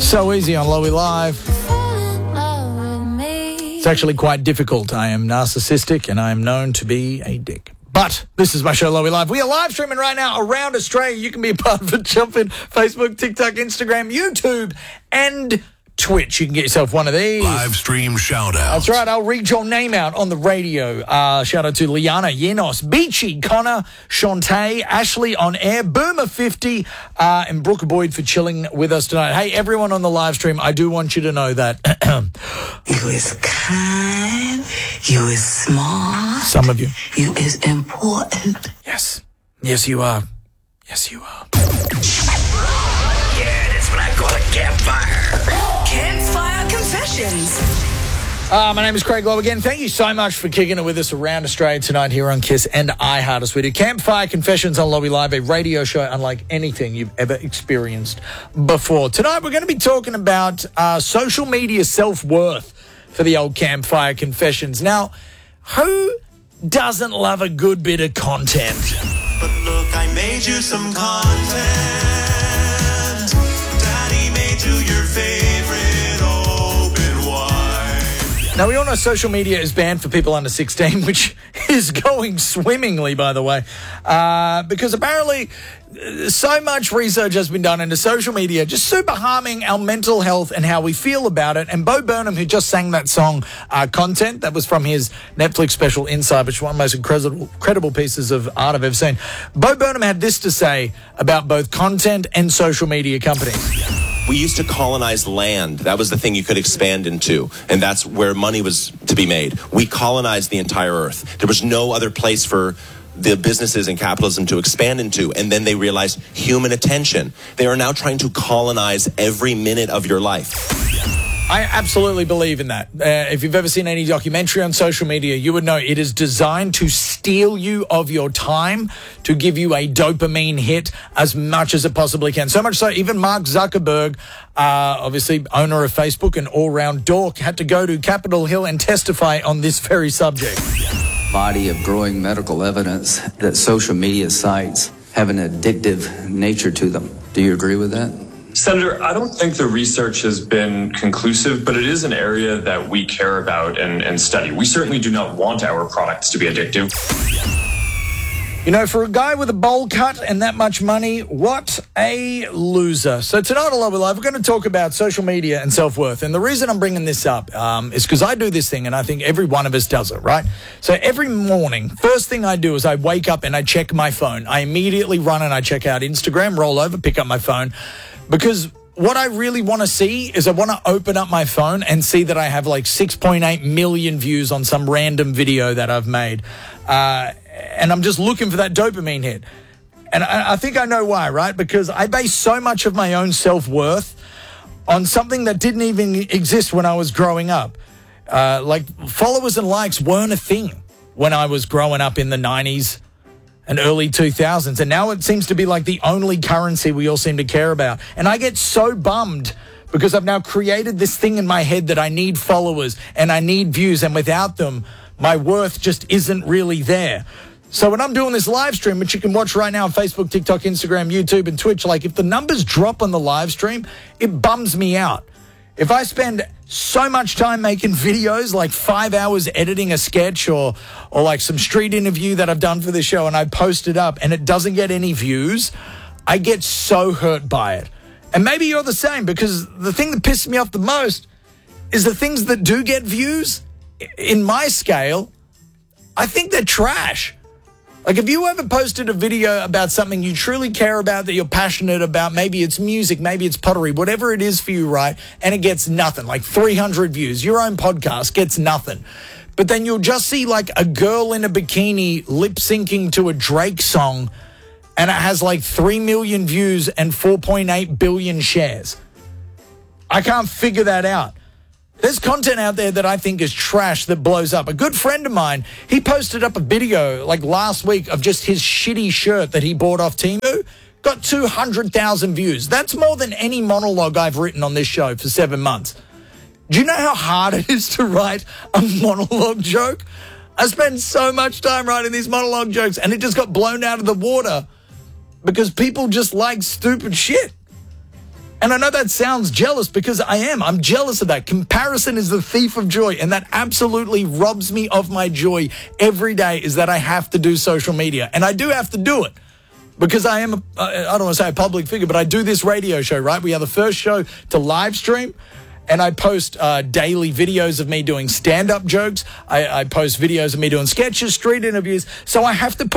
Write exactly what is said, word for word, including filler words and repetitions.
So easy on Lowy Live. It's actually quite difficult. I am narcissistic and I am known to be a dick. But this is my show, Lowy Live. We are live streaming right now around Australia. You can be a part of it. Jump in Facebook, TikTok, Instagram, YouTube, and Twitch. You can get yourself one of these. Live stream shout out. That's right. I'll read your name out on the radio. Uh, shout out to Liana, Yenos, Beachy, Connor, Shantae, Ashley on air, Boomer fifty, uh, and Brooke Boyd for chilling with us tonight. Hey, everyone on the live stream, I do want you to know that. You is kind. You is smart. Some of you. You is important. Yes. Yes, you are. Yes, you are. Yeah, that's what I call a campfire. Campfire Confessions. Uh, my name is Craig Lowe again. Thank you so much for kicking it with us around Australia tonight here on Kiss and iHeart Us. We do Campfire Confessions on Lowy Live, a radio show unlike anything you've ever experienced before. Tonight we're going to be talking about uh, social media self-worth for the old Campfire Confessions. Now, who doesn't love a good bit of content? But look, I made you some content. Daddy made you your favorite open wide. Now, we all know social media is banned for people under sixteen, which is going swimmingly, by the way, uh, because apparently uh, so much research has been done into social media, just super harming our mental health and how we feel about it. And Bo Burnham, who just sang that song, uh, Content, that was from his Netflix special Inside, which is one of the most incredible, incredible pieces of art I've ever seen. Bo Burnham had this to say about both content and social media companies. We used to colonize land. That was the thing you could expand into, and that's where money was to be made. We colonized the entire earth. There was no other place for the businesses and capitalism to expand into, and then they realized human attention. They are now trying to colonize every minute of your life. I absolutely believe in that. Uh, if you've ever seen any documentary on social media, you would know it is designed to steal you of your time, to give you a dopamine hit as much as it possibly can. So much so, even Mark Zuckerberg, uh, obviously owner of Facebook and all-round dork, had to go to Capitol Hill and testify on this very subject. Body of growing medical evidence that social media sites have an addictive nature to them. Do you agree with that? Senator, I don't think the research has been conclusive, but it is an area that we care about and, and study. We certainly do not want our products to be addictive. You know, for a guy with a bowl cut and that much money, what a loser. So tonight on Lowy Live, we're going to talk about social media and self-worth. And the reason I'm bringing this up um, is because I do this thing, and I think every one of us does it, right? So every morning, first thing I do is I wake up and I check my phone. I immediately run and I check out Instagram, roll over, pick up my phone. Because what I really want to see is I want to open up my phone and see that I have like six point eight million views on some random video that I've made. Uh, and I'm just looking for that dopamine hit. And I, I think I know why, right? Because I base so much of my own self-worth on something that didn't even exist when I was growing up. Uh, like followers and likes weren't a thing when I was growing up in the nineties. And early two thousands. And now it seems to be like the only currency we all seem to care about. And I get so bummed because I've now created this thing in my head that I need followers and I need views. And without them, my worth just isn't really there. So when I'm doing this live stream, which you can watch right now on Facebook, TikTok, Instagram, YouTube, and Twitch, like if the numbers drop on the live stream, it bums me out. If I spend so much time making videos, like five hours editing a sketch or or like some street interview that I've done for this show and I post it up and it doesn't get any views, I get so hurt by it. And maybe you're the same, because the thing that pisses me off the most is the things that do get views, in my scale, I think they're trash. Like, if you ever posted a video about something you truly care about, that you're passionate about, maybe it's music, maybe it's pottery, whatever it is for you, right? And it gets nothing, like three hundred views. Your own podcast gets nothing. But then you'll just see like a girl in a bikini lip syncing to a Drake song, and it has like three million views and four point eight billion shares. I can't figure that out. There's content out there that I think is trash that blows up. A good friend of mine, he posted up a video like last week of just his shitty shirt that he bought off Temu. Got two hundred thousand views. That's more than any monologue I've written on this show for seven months. Do you know how hard it is to write a monologue joke? I spend so much time writing these monologue jokes and it just got blown out of the water because people just like stupid shit. And I know that sounds jealous because I am. I'm jealous of that. Comparison is the thief of joy, and that absolutely robs me of my joy every day, is that I have to do social media. And I do have to do it because I am, a, I don't want to say a public figure, but I do this radio show, right? We are the first show to live stream. And I post uh, daily videos of me doing stand-up jokes. I, I post videos of me doing sketches, street interviews. So I have to put